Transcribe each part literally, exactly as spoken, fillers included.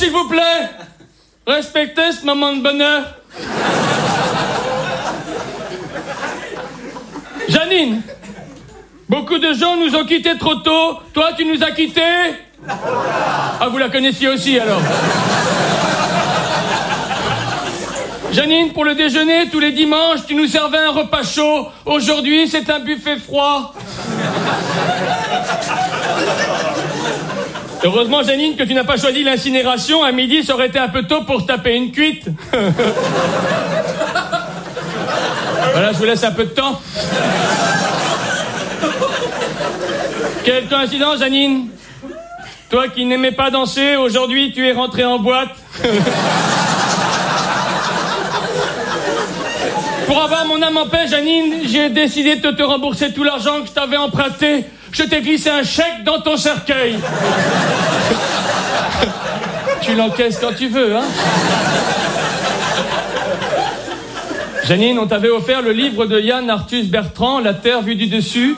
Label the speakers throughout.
Speaker 1: s'il vous plaît, respectez ce moment de bonheur. Janine, beaucoup de gens nous ont quittés trop tôt. Toi, tu nous as quittés? Ah, vous la connaissiez aussi, alors. Janine, pour le déjeuner, tous les dimanches, tu nous servais un repas chaud. Aujourd'hui, c'est un buffet froid. Heureusement, Janine, que tu n'as pas choisi l'incinération. À midi, ça aurait été un peu tôt pour taper une cuite. Voilà, je vous laisse un peu de temps. Quelle coïncidence, Janine. Toi qui n'aimais pas danser, aujourd'hui, tu es rentrée en boîte. Pour avoir mon âme en paix, Janine, j'ai décidé de te rembourser tout l'argent que je t'avais emprunté. Je t'ai glissé un chèque dans ton cercueil. Tu l'encaisses quand tu veux, hein. Janine, on t'avait offert le livre de Yann Arthus Bertrand, La Terre vue du dessus.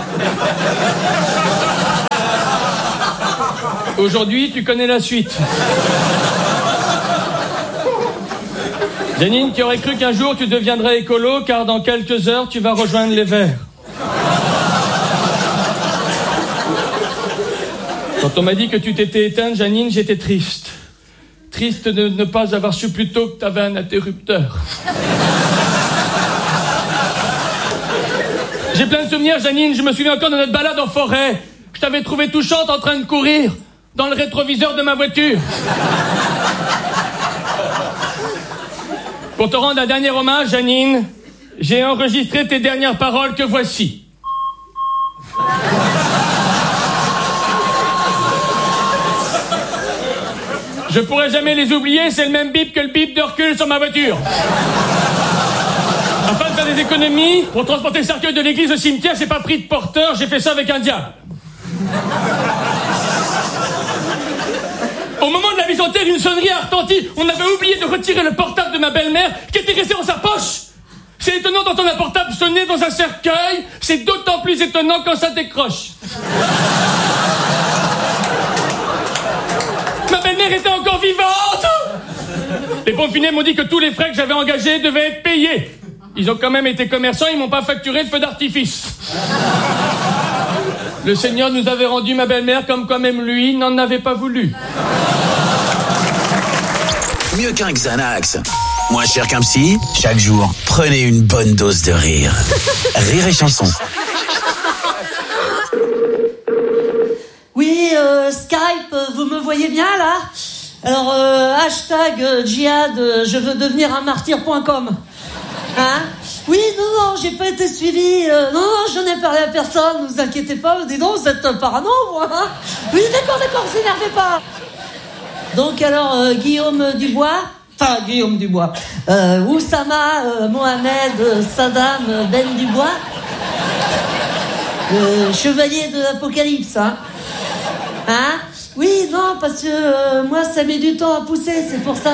Speaker 1: Aujourd'hui, tu connais la suite. Janine, qui aurait cru qu'un jour tu deviendrais écolo, car dans quelques heures, tu vas rejoindre les Verts. Quand on m'a dit que tu t'étais éteinte, Janine, j'étais triste. Triste de ne pas avoir su plus tôt que tu avais un interrupteur. J'ai plein de souvenirs, Janine. Je me souviens encore de notre balade en forêt. Je t'avais trouvée touchante en train de courir dans le rétroviseur de ma voiture. Pour te rendre un dernier hommage, Janine, j'ai enregistré tes dernières paroles que voici. Je pourrai jamais les oublier, c'est le même bip que le bip de recul sur ma voiture. Afin de faire des économies, pour transporter le cercueil de l'église au cimetière, j'ai pas pris de porteur, j'ai fait ça avec un diable. Au moment de la mise en terre, une sonnerie a retenti. On avait oublié de retirer le portable de ma belle-mère qui était resté dans sa poche. C'est étonnant d'entendre un portable sonner dans un cercueil. C'est d'autant plus étonnant quand ça décroche. Ma belle-mère était encore vivante. Les pompes funèbres m'ont dit que tous les frais que j'avais engagés devaient être payés. Ils ont quand même été commerçants, ils m'ont pas facturé de feu d'artifice. Le Seigneur nous avait rendu ma belle-mère comme quand même lui n'en avait pas voulu.
Speaker 2: Mieux qu'un Xanax, moins cher qu'un psy, chaque jour, prenez une bonne dose de rire. Rire et chanson.
Speaker 3: Oui, euh, Skype, vous me voyez bien là? Alors, euh, hashtag euh, djihad, euh, je veux devenir un martyr point com. Hein? Oui, non, non, j'ai pas été suivi. Euh, non, non, j'en ai parlé à personne, ne vous inquiétez pas. Dis donc, vous êtes euh, parano, moi, hein? Oui, d'accord, d'accord, vous énervez pas. Donc, alors, euh, Guillaume Dubois, enfin, Guillaume Dubois, euh, Oussama, euh, Mohamed, euh, Saddam, euh, Ben Dubois, le chevalier de l'Apocalypse, hein? Hein? Oui, non, parce que euh, moi, ça met du temps à pousser, c'est pour ça.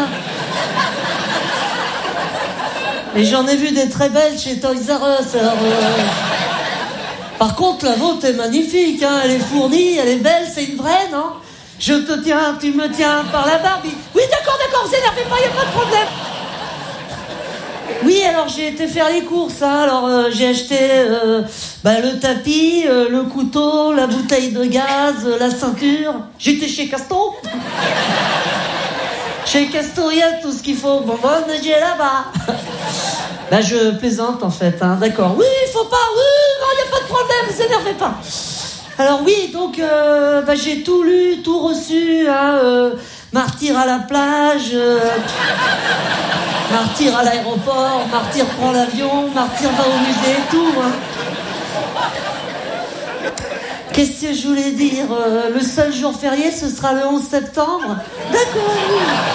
Speaker 3: Et j'en ai vu des très belles chez Toys R Us. Alors, euh... Par contre, la vôtre est magnifique, hein. Elle est fournie, elle est belle, c'est une vraie, non? Je te tiens, tu me tiens par la barbe. Oui, d'accord, d'accord, vous énervez pas, y a pas de problème. Oui, alors j'ai été faire les courses, hein. Alors euh, j'ai acheté euh, bah, le tapis, euh, le couteau, la bouteille de gaz, euh, la ceinture. J'étais chez Castor. Chez Castor, il y a tout ce qu'il faut. Bon, bon, j'ai là-bas. Bah, je plaisante, en fait, hein. D'accord. Oui, il faut pas. Oui, non, il n'y a pas de problème, ne vous énervez pas. Alors, oui, donc, euh, bah, j'ai tout lu, tout reçu, hein. Euh, martyr à la plage, euh, martyr à l'aéroport, martyr prend l'avion, martyr va au musée, tout, hein. Qu'est-ce que je voulais dire? euh, Le seul jour férié, ce sera le onze septembre. D'accord, oui.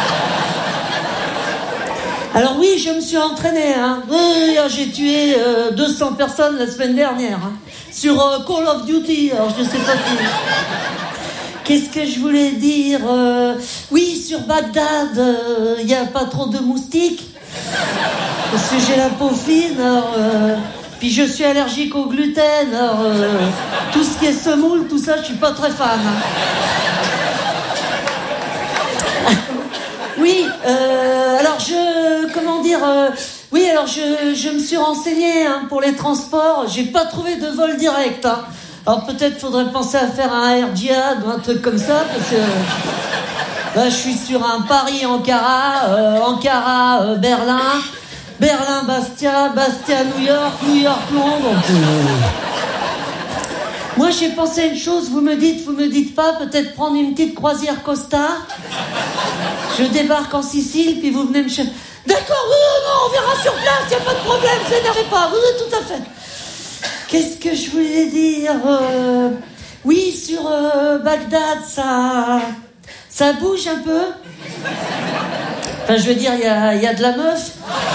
Speaker 3: Alors oui, je me suis entraînée, hein. Oui, j'ai tué euh, deux cents personnes la semaine dernière, hein, sur euh, Call of Duty, alors je sais pas si... Qu'est-ce que je voulais dire? euh, Oui, sur Bagdad, il euh, n'y a pas trop de moustiques, parce que j'ai la peau fine, alors... Euh... Puis je suis allergique au gluten, alors euh, tout ce qui est semoule, tout ça, je suis pas très fan. Hein. Oui, euh, alors je... Comment dire euh, Oui, alors je, je me suis renseigné hein, pour les transports. J'ai pas trouvé de vol direct. Hein. Alors peut-être faudrait penser à faire un Air Jihad ou un truc comme ça, parce que... Là, je suis sur un Paris-Ankara, euh, Ankara-Berlin, euh, Berlin-Bastia, Bastia-New York, New York-Londres. Moi, j'ai pensé à une chose, vous me dites, vous me dites pas, peut-être prendre une petite croisière Costa. Je débarque en Sicile, puis vous venez me chercher. D'accord, oui, non, on verra sur place, y a pas de problème, vous énervez pas, oui, tout à fait. Qu'est-ce que je voulais dire euh... Oui, sur euh, Bagdad, ça... Ça bouge un peu. Enfin, je veux dire, il y a, y a de la meuf.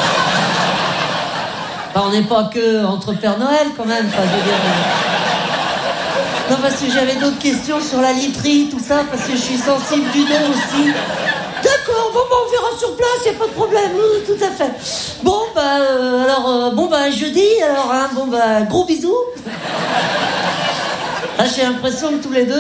Speaker 3: Enfin, on n'est pas que entre Père Noël, quand même. Enfin, je veux dire... Non, parce que j'avais d'autres questions sur la literie, tout ça, parce que je suis sensible du dos aussi. D'accord, bon, bah, on verra sur place, y a pas de problème, oui, tout à fait. Bon, bah, euh, alors, euh, bon, bah, jeudi, alors, hein, bon, bah, gros bisous. Ah, j'ai l'impression que tous les deux,